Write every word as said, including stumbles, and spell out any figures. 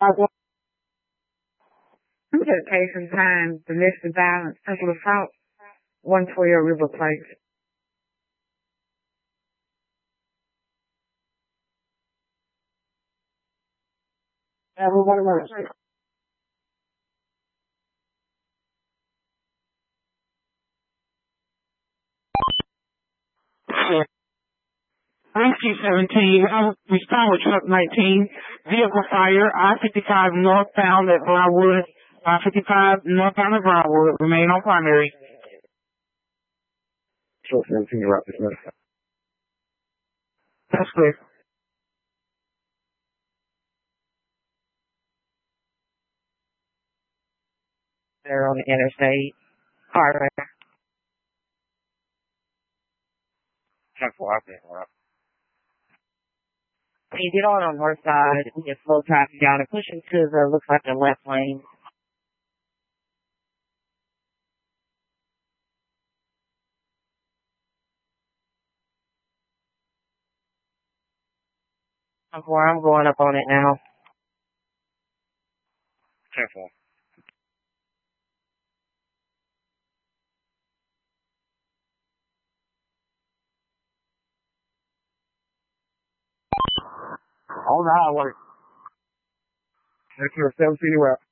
I'm just taking time. Domestic violence, sexual assault, one twelve River Place. Everybody wants to Rescue seventeen, I respond with truck nineteen, vehicle fire, I fifty-five northbound at Brownwood, I fifty-five northbound at Brownwood, remain on primary. Truck seventeen, you're up, dismiss. That's clear. They're on the interstate. Highway. Truck four, up there, we're up. When you get on on north side, we just slow traffic down and push into the, looks like the left lane. Where I'm going up on it now. Careful. On the highway. That's your seventeen, you're up.